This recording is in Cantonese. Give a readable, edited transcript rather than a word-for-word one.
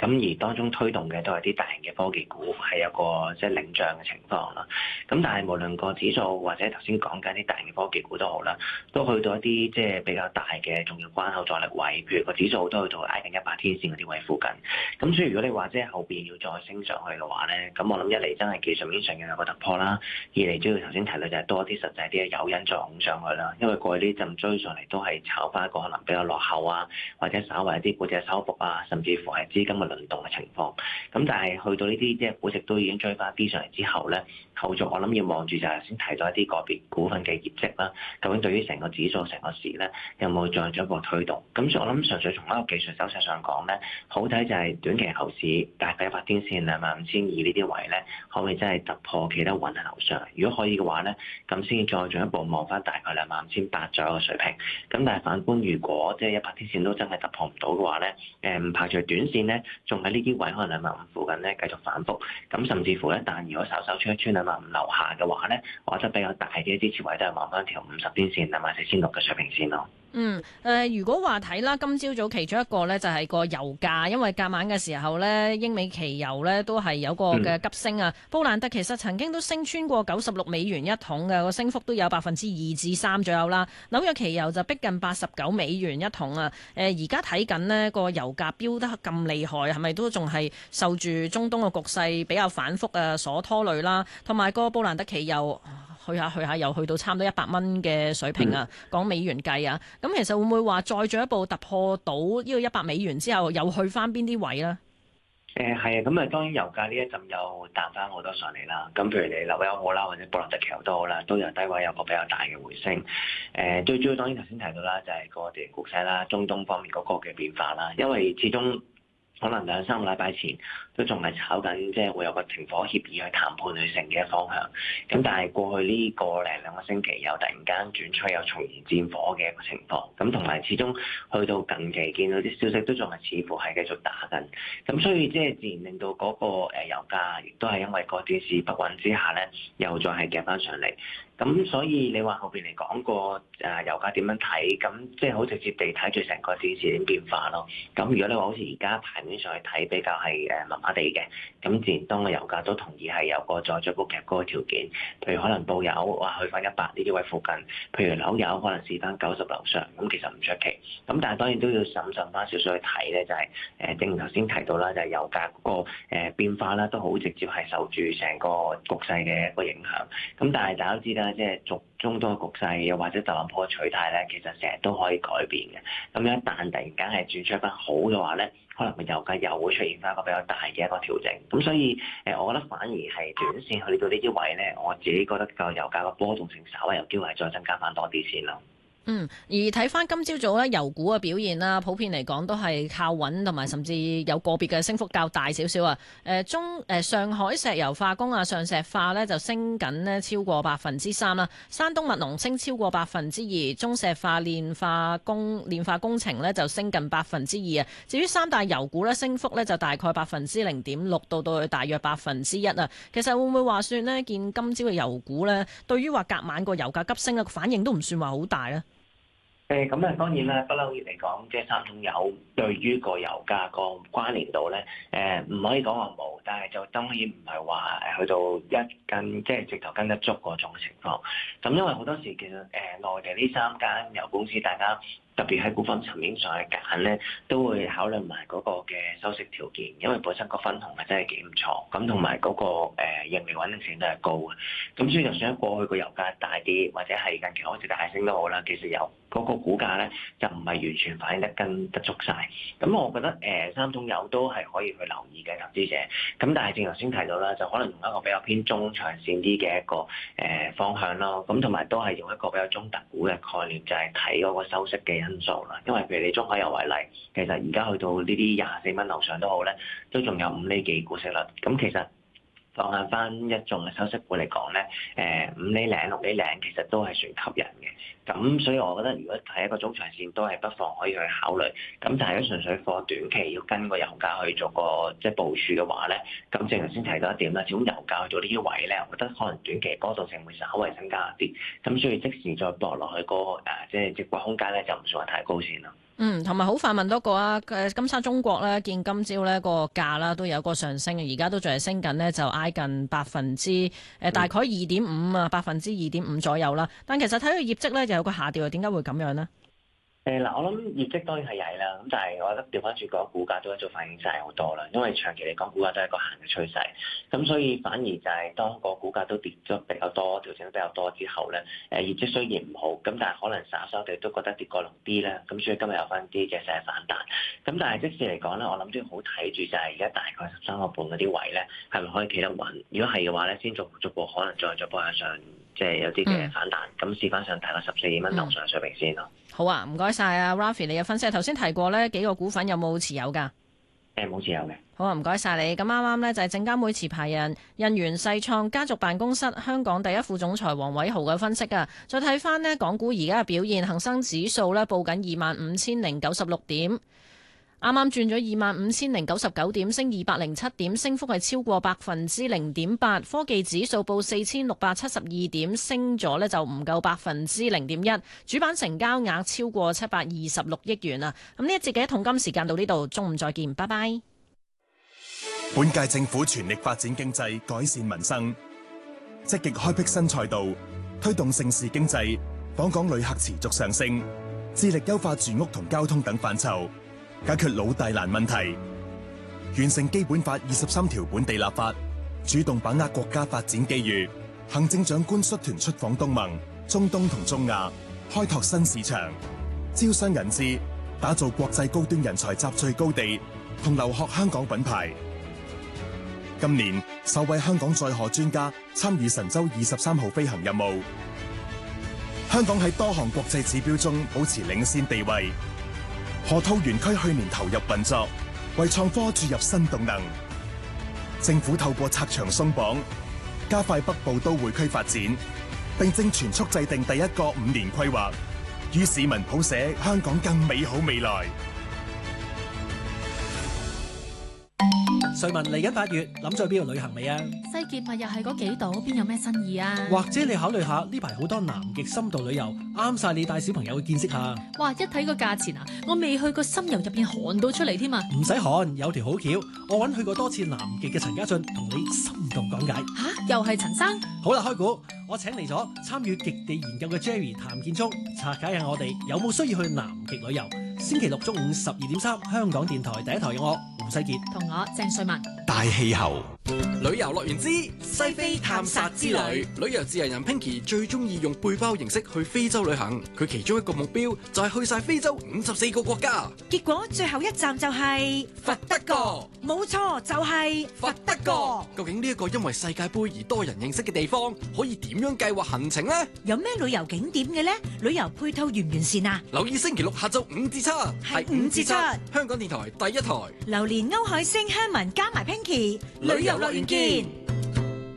咁而當中推動嘅都係啲大型嘅科技股，係有個即係領漲嘅情況啦。咁但係無論個指數或者頭先講緊啲大型嘅科技股都好啦，都去到一啲即係比較大嘅重要關口阻力位，譬如個指數都去到挨近100天線嗰啲位附近。咁所以如果你話即係後邊要再升上去嘅話咧，咁我諗一嚟真係技術面上要有個突破啦，二嚟主要頭先提到就係多啲實際啲嘅誘因再拱上去啦。因為過去呢陣追上嚟都係炒翻一個可能比較落後啊，或者稍為一啲估值收復啊，甚至乎係資金嘅輪動嘅情況。咁但係去到呢啲即係估值都已經追翻啲上嚟之後咧，後續我諗要望住就係先提到一啲個別股份嘅業績啦，究竟對於成個指數成個市咧有冇再進一步推動？咁所以我諗純粹從一個技術走勢上講咧，好睇就係短期後市大概100天線25200呢啲位咧，可唔可以真係突破企得穩喺樓上？如果可以嘅話咧，咁先至再進一步望翻大概25800左右嘅水平。咁但係反觀，如果即係100天線都真係突破唔到嘅話咧，唔排除短線咧仲喺呢啲位可能25000附近咧繼續反覆。咁甚至乎咧，但如果稍稍穿一穿25000樓下嘅話咧，我覺得比較大啲嘅支持位都係望翻條50天線24600嘅水平線咯。 如果話睇啦，今朝早其中一個咧就係個油價，因為隔晚嘅時候咧，英美期油咧都係有個嘅急升啊。布蘭特其實曾經都升穿過96美元一桶嘅，個升幅都有2%至3%左右啦。紐約期油就逼近89美元一桶啊。而家睇緊呢個油價飆得咁厲害，係咪都仲係受住中東嘅局勢比較反覆啊所拖累啦？同埋個布蘭特期油去下又去到差唔多100蚊嘅水平啊，講美元計啊。咁其實會唔會話再進一步突破到呢個100美元之後，又去翻邊啲位咧？ 係啊，咁啊當然油價呢一陣又彈翻好多上嚟啦。咁譬如你紐油好啦，或者布蘭特期油都好啦，都由低位有個比較大嘅回升。最主要當然頭先提到啦，就係個地緣局勢啦，中東方面嗰個嘅變化啦，因為始終可能2-3個禮拜前都仲係炒緊，即係會有個停火協議去談判去成嘅方向。咁但係過去呢個零兩個星期又突然間轉出有重燃戰火嘅一個情況。咁同埋始終去到近期見到啲消息都仲係似乎係繼續打緊。咁所以即係自然令到嗰個油價亦都係因為個電市不穩之下咧，又再係夾翻上嚟。咁所以你話後邊嚟講個油價點樣睇？咁即係好直接地睇住成個電市點變化咯。咁如果你話好似而家盤面上去睇比較係麻麻地嘅，咁自然當個油價都同意係有個再進一步夾高嘅條件。譬如可能布油話去翻100呢啲位附近，譬如紐油可能試翻90樓上，咁其實唔出奇。咁但係當然都要審慎翻少少去睇咧，就係正如頭先提到啦，就係油價嗰個變化啦，都好直接係受住成個局勢嘅一個影響。咁但係大家都知啦，即係中東嘅局勢，又或者特朗普嘅取態咧，其實成日都可以改變嘅。咁一旦突然間係轉出一筆好嘅話咧，可能個油價又會出現翻一個比較大嘅一個調整。咁所以我覺得反而係短線去到呢啲位咧，我自己覺得個油價個波動性稍微有機會係再增加翻多啲先咯。 而睇翻今朝早咧，油股嘅表現啦，普遍嚟講都係靠穩，同埋甚至有個別嘅升幅較大少少啊。上海石油化工啊，上石化呢就升緊呢超過3%啦。山東墨農升超過2%，中石化煉化工程呢就升近2%啊。至於三大油股呢，升幅呢就大概0.6%到去大約1%啊。其實會唔會話算呢？見今朝嘅油股呢，對於話隔晚個油價急升嘅反應都唔算話好大咧。 咁啊，當然啦，不嬲嚟講，即係三桶油對於個油價個關聯度咧，唔可以講話冇，但係就當然唔係話去到一跟即係直頭跟得足嗰種情況。咁因為好多時其實內地呢3間油公司，大家特別喺股份層面上去揀咧，都會考慮埋嗰個嘅收息條件，因為本身個分紅係真係幾唔錯，咁同埋嗰個盈利穩定性都係高嘅。咁所以就算喺過去個油價大啲，或者係近期開始大升都好啦，其實有嗰個股價咧就唔係完全反映得跟得足晒。咁我覺得三桶油都係可以去留意嘅投資者。咁但係正頭先提到啦，就可能用一個比較偏中長線啲嘅一個方向咯。咁同埋都係用一個比較中特股嘅概念，就係睇嗰個收息嘅因素啦。因為譬如你中海油為例，其實而家去到呢啲24蚊樓上都好咧，都仲有5厘幾股息率。咁其實放眼翻一眾嘅收息股嚟講咧，5厘零、6厘零其實都係算吸引嘅。咁所以我覺得如果睇一個中長線都係不妨可以去考慮。咁但係如果純粹貨短期要跟個油價去做個即係部署嘅話咧，咁正頭先提到一點啦，始終油價去到呢啲位咧，我覺得可能短期波動性會稍微增加一啲。咁所以即時再搏落去個即係直播空間咧，就唔算話太高先啦。 同埋好快問多個啊，金沙中國咧，見今朝咧個價啦都有個上升，而家都仲係升緊呢，就挨近大概2.5啊，2.5%左右啦。但其實睇佢業績咧就有個下調，點解會咁樣呢？ 嗱，我諗業績當然係曳啦，咁但係我覺得調翻轉講，股價都一早反映晒好多啦。因為長期嚟講，股價都係一個行嘅趨勢，咁所以反而就係當個股價都跌咗比較多，調整得比較多之後咧，業績雖然唔好，咁但係可能稍稍地都覺得跌過龍啲啦，咁所以今日有翻啲嘅細反彈。咁但係即使嚟講咧，我諗都要好睇住就係而家大概13個半嗰啲位咧，係咪可以企得穩？如果係嘅話咧，先逐步可能再步向上，即係有啲嘅反彈，咁試翻上大概14蚊樓上水平先咯。 好啊，唔該晒啊 Raffy 你嘅分析。頭先提過呢幾個股份有冇持有㗎？ 冇持有嘅。 好啊，唔該晒你。咁啱啱呢就係證監會持牌人印源世創家族辦公室香港第一副總裁黃偉豪嘅分析啊。再睇翻呢港股而家嘅表現，恒生指數呢報緊25,096點。啱啱轉咗25,099點，升207點，升幅係超過0.8%。科技指數報4,672點，升咗呢就唔夠0.1%。主板成交額超過726億元啊！咁呢一節嘅一桶金時間到呢度，中午再見，拜拜。 本屆政府全力發展經濟，改善民生，積極開闢新賽道，推動盛事經濟，訪港旅客持續上升，致力優化住屋同交通等範疇，解決老大難問題，完成基本法23條本地立法，主動把握國家發展機遇。行政長官率團出訪東盟、中東同中亞，開拓新市場，招商引資，打造國際高端人才集聚高地同留學香港品牌。今年首位香港載荷專家參與神舟23號飛行任務。香港喺多項國際指標中保持領先地位。河套園區去年投入運作，為創科注入新動能。政府透過拆牆鬆綁，加快北部都會區發展，並正全速制定第一個5年規劃，與市民譜寫香港更美好未來。 瑞文嚟緊8月，諗咗去邊度旅行未啊？ 西結咪又係嗰幾度，邊有咩新意啊？ 或者你考慮下呢排好多南極深度旅遊，啱晒你帶小朋友去見識下。 哇！一睇個價錢啊，我未去過深遊入邊寒到出嚟添啊！ 唔使寒，有條好橋，我揾去過多次南極嘅陳家俊同你深度講解。 又係陳生？ 好啦，開估，我請嚟咗參與極地研究嘅 Jerry 譚建聰，拆解下我哋有冇需要去南極旅遊。星期六中午12.3，香港電台第一台有我胡世傑同我鄭瑞文。 大氣候旅遊樂園之西非探索之旅，旅遊自由人 Pinky 最中意用背包形式去非洲旅行，佢其中一個目標就係去晒非洲54個國家。 結果最後一站就係佛得角， 冇錯，就係佛得角。究竟呢一個因為世界盃而多人認識嘅地方，可以點樣計劃行程呢？ 有咩旅遊景點嘅呢？旅遊配套完唔完善啊？ 留意星期六下晝5至7，係5至7，香港電台第一台。 榴蓮歐海星香文加埋 Pinky，旅遊樂園見。